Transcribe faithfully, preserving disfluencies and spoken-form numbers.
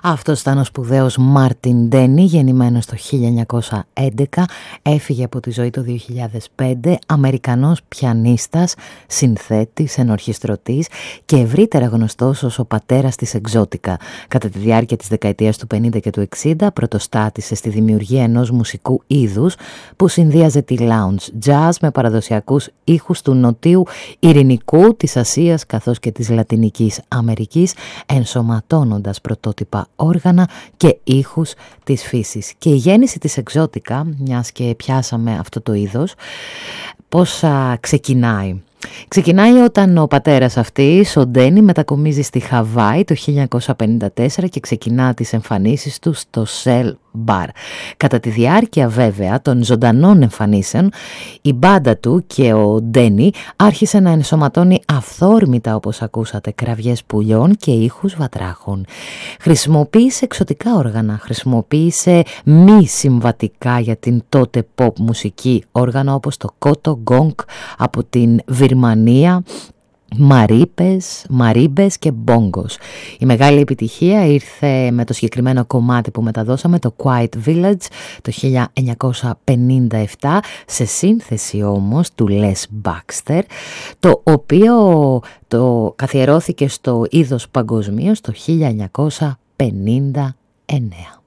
Αυτός ήταν ο σπουδαίος Μάρτιν Ντένι, γεννημένος το χίλια εννιακόσια έντεκα, έφυγε από τη ζωή το δύο χιλιάδες πέντε, Αμερικανός πιανίστας, συνθέτης, ενορχιστρωτής και ευρύτερα γνωστός ως ο πατέρας της εξώτικα. Κατά τη διάρκεια της δεκαετίας του πενήντα και του εξήντα πρωτοστάτησε στη δημιουργία ενός μουσικού είδους που συνδύαζε τη lounge jazz με παραδοσιακούς ήχους του νοτίου ειρηνικού, της Ασίας καθώς και της Λατινικής Αμερικής, ενσωματώνοντας πρωτότυπα όργανα και ήχους της φύσης. Και η γέννηση της εξώτικα, μιας και πιάσαμε αυτό το είδος, πώς α, ξεκινάει. Ξεκινάει όταν ο πατέρας αυτής, ο Ντένι, μετακομίζει στη Χαβάη το χίλια εννιακόσια πενήντα τέσσερα και ξεκινά τις εμφανίσεις του στο Shell Bar. Κατά τη διάρκεια βέβαια των ζωντανών εμφανίσεων, η μπάντα του και ο Ντένι άρχισε να ενσωματώνει αυθόρμητα, όπως ακούσατε, κραυγές πουλιών και ήχους βατράχων. Χρησιμοποίησε εξωτικά όργανα, χρησιμοποίησε μη συμβατικά για την τότε pop μουσική όργανα όπως το κότο γκόγκ από την Βυρμανία, μαρίπες, μαρίμπες και μπόγκος. Η μεγάλη επιτυχία ήρθε με το συγκεκριμένο κομμάτι που μεταδώσαμε, το Quiet Village, το χίλια εννιακόσια πενήντα επτά, σε σύνθεση όμως του Les Baxter, το οποίο το καθιερώθηκε στο είδος παγκοσμίως το χίλια εννιακόσια πενήντα εννέα.